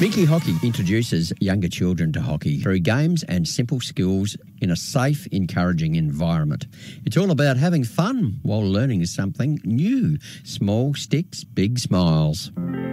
Binky Hockey introduces younger children to hockey through games and simple skills in a safe, encouraging environment. It's all about having fun while learning something new. Small sticks, big smiles.